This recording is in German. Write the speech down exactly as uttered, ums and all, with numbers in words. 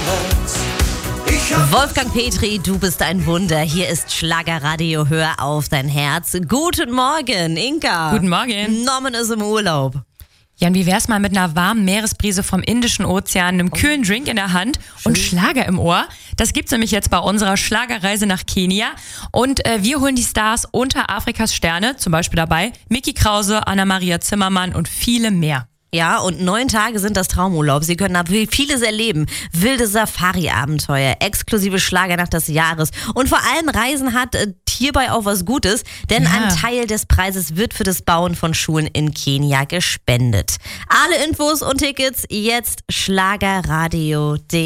Herz. Ich hab Wolfgang Petri, du bist ein Wunder. Hier ist Schlagerradio, hör auf dein Herz. Guten Morgen, Inka. Guten Morgen. Norman ist im Urlaub. Jan, wie wär's mal mit einer warmen Meeresbrise vom Indischen Ozean, einem kühlen Drink in der Hand und Schlager im Ohr? Das gibt's nämlich jetzt bei unserer Schlagerreise nach Kenia. Und äh, wir holen die Stars unter Afrikas Sterne, zum Beispiel dabei Micky Krause, Anna-Maria Zimmermann und viele mehr. Ja, und neun Tage sind das Traumurlaub. Sie können da vieles erleben. Wilde Safari-Abenteuer, exklusive Schlagernacht des Jahres. Und vor allem Reisen hat äh, hierbei auch was Gutes, denn Ja. ein Teil des Preises wird für das Bauen von Schulen in Kenia gespendet. Alle Infos und Tickets jetzt schlagerradio punkt de.